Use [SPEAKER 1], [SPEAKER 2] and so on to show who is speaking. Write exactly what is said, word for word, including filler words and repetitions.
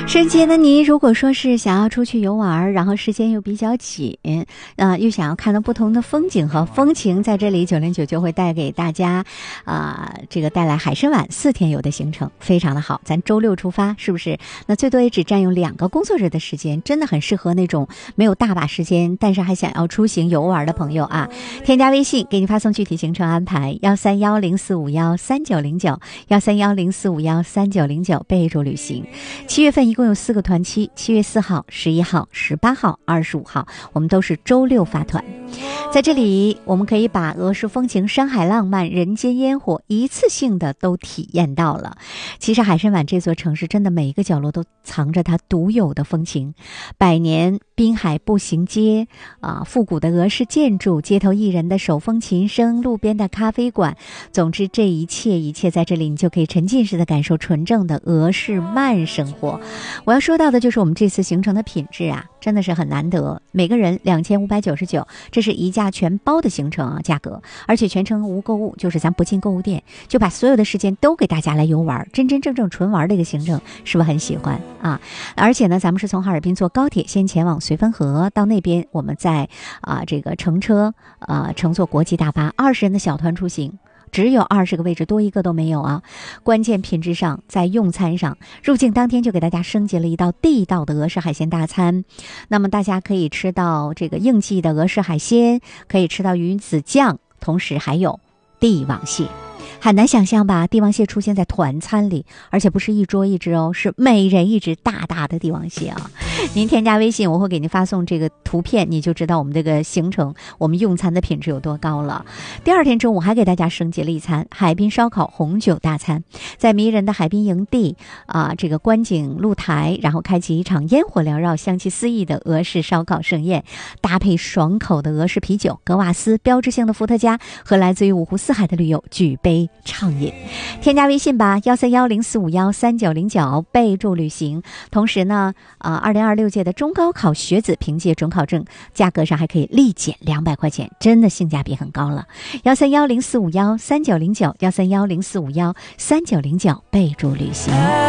[SPEAKER 1] 瞬间的你，如果说是想要出去游玩，然后时间又比较紧，呃，又想要看到不同的风景和风情，在这里九零九就会带给大家，啊、呃，这个带来海参崴四天游的行程，非常的好。咱周六出发，是不是？那最多也只占用两个工作日的时间，真的很适合那种没有大把时间，但是还想要出行游玩的朋友啊。添加微信，给你发送具体行程安排，幺三幺零四五幺三九零九，幺三幺零四五幺三九零九，备注旅行。七月份一共有四个团期，七月四号、十一号、十八号、二十五号，我们都是周六发团。在这里，我们可以把俄式风情、山海浪漫、人间烟火一次性的都体验到了。其实海参崴这座城市真的每一个角落都藏着它独有的风情，百年滨海步行街啊，复古的俄式建筑，街头艺人的手风琴声，路边的咖啡馆，总之这一切一切在这里，你就可以沉浸式的感受纯正的俄式慢生活。我要说到的就是我们这次行程的品质啊，真的是很难得，每个人两千五百九十九，这是一价全包的行程啊，价格，而且全程无购物，就是咱不进购物店，就把所有的时间都给大家来游玩，真真正正纯玩的一个行程，是不是很喜欢啊？而且呢，咱们是从哈尔滨坐高铁先前往绥芬河，到那边我们再啊这个乘车啊乘坐国际大巴，二十人的小团出行。只有二十个位置，多一个都没有啊！关键品质上，在用餐上，入境当天就给大家升级了一道地道的俄式海鲜大餐。那么大家可以吃到这个应季的俄式海鲜，可以吃到鱼子酱，同时还有帝王蟹。很难想象吧，帝王蟹出现在团餐里，而且不是一桌一只哦，是每人一只大大的帝王蟹啊！您添加微信，我会给您发送这个图片，你就知道我们这个行程，我们用餐的品质有多高了。第二天中午还给大家升级了一餐海滨烧烤红酒大餐，在迷人的海滨营地啊，这个观景露台，然后开启一场烟火缭绕、香气四溢的俄式烧烤盛宴，搭配爽口的俄式啤酒、格瓦斯、标志性的伏特加和来自于五湖四海的驴友举杯畅饮。添加微信吧，幺三幺零四五幺三九零九，备注旅行。同时呢，啊、呃，二零二六届的中高考学子凭借准考证，价格上还可以立减两百块钱，真的性价比很高了。幺三幺零四五幺三九零九，幺三幺零四五幺三九零九，备注旅行。